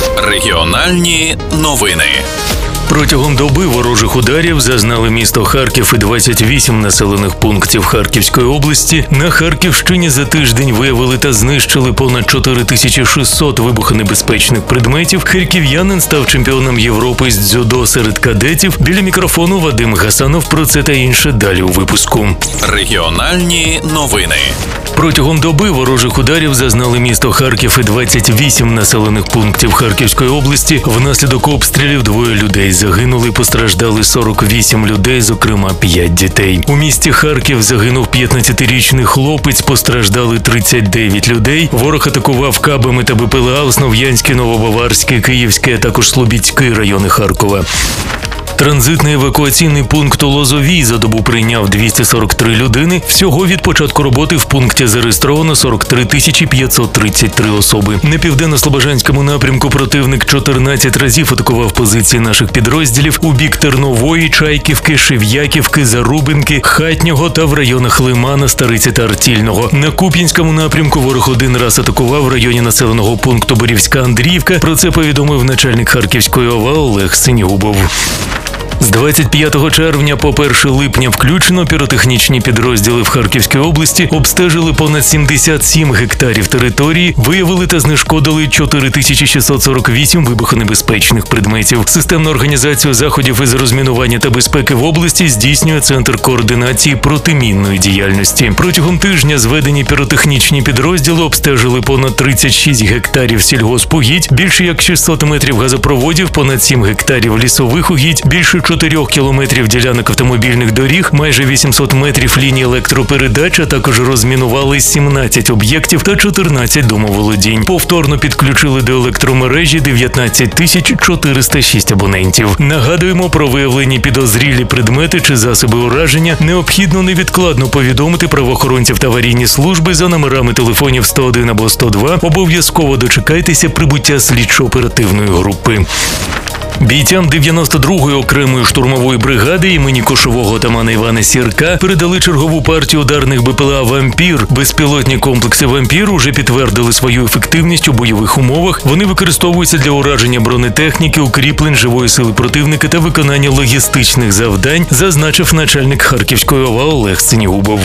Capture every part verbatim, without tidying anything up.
Регіональні новини. Протягом доби ворожих ударів зазнали місто Харків і двадцять вісім населених пунктів Харківської області. На Харківщині за тиждень виявили та знищили понад чотири тисячі шістсот вибухонебезпечних предметів. Харків'янин став чемпіоном Європи з дзюдо серед кадетів. Біля мікрофону Вадим Гасанов. Про це та інше далі у випуску. Регіональні новини. Протягом доби ворожих ударів зазнали місто Харків і двадцять вісім населених пунктів Харківської області. Внаслідок обстрілів двоє людей загинули, постраждали сорок вісім людей, зокрема п'ять дітей. У місті Харків загинув п'ятнадцятирічний хлопець, постраждали тридцять дев'ять людей. Ворог атакував кабами та БПЛА Основ'янське, Новобаварське, Київське, а також Слобідський райони Харкова. Транзитний евакуаційний пункт у Лозовій за добу прийняв двісті сорок три людини. Всього від початку роботи в пункті зареєстровано сорок три тисячі п'ятсот тридцять три особи. На південно-слобожанському напрямку противник чотирнадцять разів атакував позиції наших підрозділів у бік Тернової, Чайківки, Шев'яківки, Зарубинки, Хатнього та в районах Лимана, Стариці та Артільного. На Куп'янському напрямку ворог один раз атакував в районі населеного пункту Борівська Андріївка. Про це повідомив начальник Харківської ОВА Олег Синігубов. З двадцять п'ятого червня по перше липня включно піротехнічні підрозділи в Харківській області обстежили понад сімдесят сім гектарів території, виявили та знешкодили чотири тисячі шістсот сорок вісім вибухонебезпечних предметів. Системну організацію заходів із розмінування та безпеки в області здійснює Центр координації протимінної діяльності. Протягом тижня зведені піротехнічні підрозділи обстежили понад тридцять шість гектарів сільгоспугідь, більше як шістсот метрів газопроводів, понад сім гектарів лісових угідь, більше чотирьох кілометрів ділянок автомобільних доріг, майже вісімсот метрів ліній електропередач, а також розмінували сімнадцять об'єктів та чотирнадцять домоволодінь. Повторно підключили до електромережі дев'ятнадцять тисяч чотириста шість абонентів. Нагадуємо, про виявлені підозрілі предмети чи засоби ураження необхідно невідкладно повідомити правоохоронців та аварійні служби за номерами телефонів сто один або сто два. Обов'язково дочекайтеся прибуття слідчо-оперативної групи. Бійцям дев'яносто другої окремої штурмової бригади імені кошового отамана Івана Сірка передали чергову партію ударних БПЛА «Вампір». Безпілотні комплекси «Вампір» уже підтвердили свою ефективність у бойових умовах. Вони використовуються для ураження бронетехніки, укріплень, живої сили противника та виконання логістичних завдань, зазначив начальник Харківської ОВА Олег Синігубов.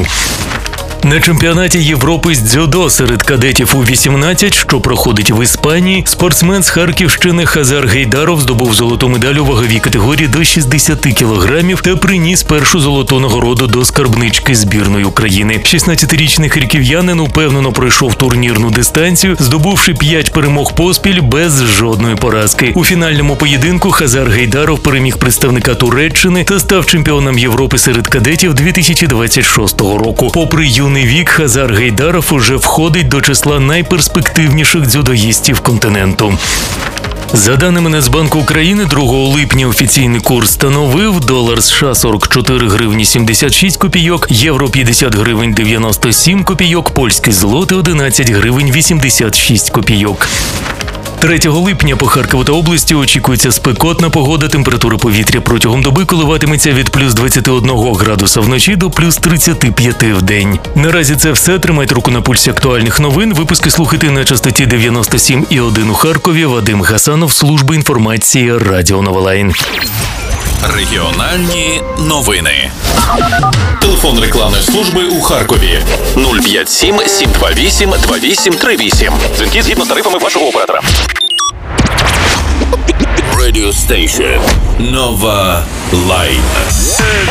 На чемпіонаті Європи з дзюдо серед кадетів у вісімнадцять, що проходить в Іспанії, спортсмен з Харківщини Хазар Гейдаров здобув золоту медаль у ваговій категорії до шістдесят кілограмів та приніс першу золоту нагороду до скарбнички збірної України. шістнадцятирічний харків'янин упевнено пройшов турнірну дистанцію, здобувши п'ять перемог поспіль без жодної поразки. У фінальному поєдинку Хазар Гейдаров переміг представника Туреччини та став чемпіоном Європи серед кадетів дві тисячі двадцять шостого року. Попри юний вік, Хазар Гейдаров уже входить до числа найперспективніших дзюдоїстів континенту. За даними Нацбанку України, другого липня офіційний курс становив долар США сорок чотири гривні сімдесят шість копійок, євро п'ятдесят гривень дев'яносто сім копійок, польський злотий одинадцять гривень вісімдесят шість копійок. третього липня по Харкову та області очікується спекотна погода. Температура повітря протягом доби коливатиметься від плюс двадцяти одного градуса вночі до плюс тридцяти п'яти в день. Наразі це все. Тримайте руку на пульсі актуальних новин. Випуски слухайте на частоті дев'яносто сім і один у Харкові. Вадим Гасанов, служба інформації Радіо Новолайн. Регіональні новини. Телефон рекламної служби у Харкові нуль п'ять сім сім два вісім два вісім три вісім. Дзвінки згідно з тарифами вашого оператора. Radio Station Nova Line.